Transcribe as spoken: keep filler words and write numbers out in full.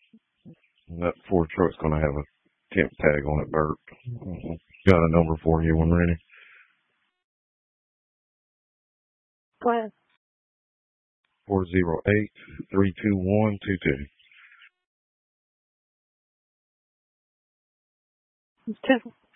And that Ford truck's going to have a temp tag on it, Bert. Got a number for you when ready. Go ahead. four zero eight, three two one, two two. Two.